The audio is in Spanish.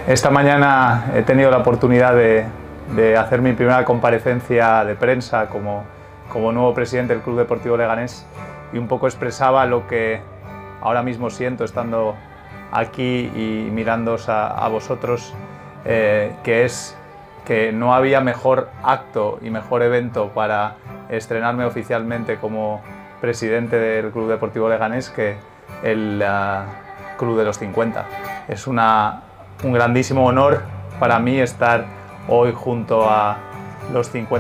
Esta mañana he tenido la oportunidad de hacer mi primera comparecencia de prensa como nuevo presidente del Club Deportivo Leganés y un poco expresaba lo que ahora mismo siento estando aquí y mirándoos a vosotros, que es que no había mejor acto y mejor evento para estrenarme oficialmente como presidente del Club Deportivo Leganés que el Club de los 50. Es un grandísimo honor para mí estar hoy junto a los 50